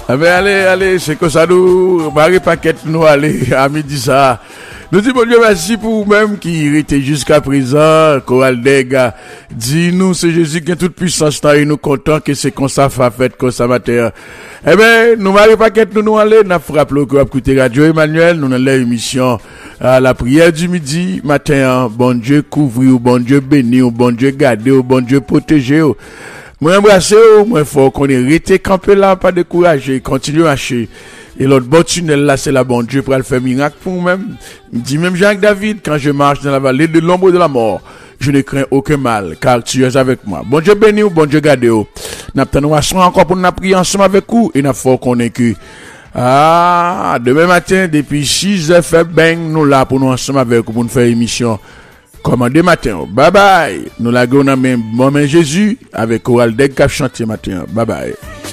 Ah ben allez, c'est que ça nous, Marie Paquette nous aller à midi ça. Nous disons bon Dieu merci pour vous-même qui était jusqu'à présent. Choral Dega, dis-nous c'est Jésus qui a toute puissance là et nous content que c'est comme ça fait comme ça matin. Eh ben nous Marie Paquette nous aller, n'a frappé le corps écouter Radio Emmanuel, nous dans l'émission à la prière du midi matin. Bon Dieu couvrir, bon Dieu bénir, bon Dieu garder, bon Dieu protéger. Moi embrasser, moi faut qu'on est resté campé là, pas décourager, continuer à marcher. Et l'autre bon tunnel là, c'est la bon Dieu pour le faire miracle pour moi-même. Me dit même Jacques David, quand je marche dans la vallée de l'ombre de la mort, je ne crains aucun mal, car tu es avec moi. Bon Dieu béni ou bon Dieu garde ou. N'attendons encore pour nous prier ensemble avec vous, et n'a faut qu'on est que. Demain matin, depuis 6h, fait bang, nous là pour nous ensemble avec vous, pour nous faire émission. Commandez matin. Bye bye. Nous la gonnons même, Jésus, avec Choral Deg qui chante matin. Bye bye.